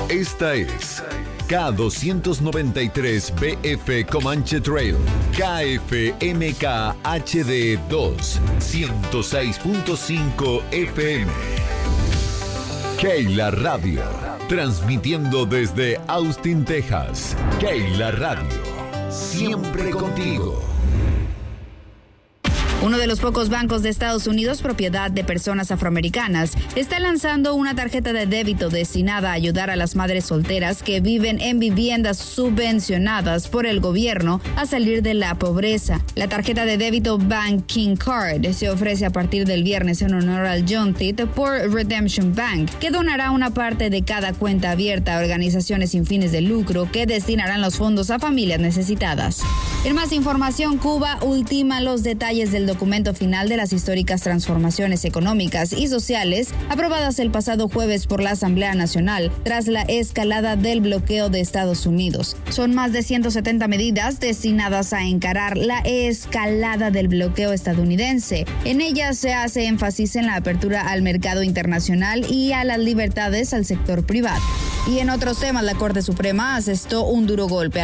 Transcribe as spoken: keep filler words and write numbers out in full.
Esta es K doscientos noventa y tres B F Comanche Trail, K F M K H D dos, ciento seis punto cinco F M. Keila Radio, transmitiendo desde Austin, Texas. Keila Radio, siempre contigo. Uno de los pocos bancos de Estados Unidos, propiedad de personas afroamericanas, está lanzando una tarjeta de débito destinada a ayudar a las madres solteras que viven en viviendas subvencionadas por el gobierno a salir de la pobreza. La tarjeta de débito Banking Card se ofrece a partir del viernes en honor al Juneteenth por Redemption Bank, que donará una parte de cada cuenta abierta a organizaciones sin fines de lucro que destinarán los fondos a familias necesitadas. En más información, Cuba ultima los detalles del documento final de las históricas transformaciones económicas y sociales aprobadas el pasado jueves por la Asamblea Nacional tras la escalada del bloqueo de Estados Unidos. Son más de ciento setenta medidas destinadas a encarar la escalada del bloqueo estadounidense. En ellas se hace énfasis en la apertura al mercado internacional y a las libertades al sector privado. Y en otros temas, la Corte Suprema asestó un duro golpe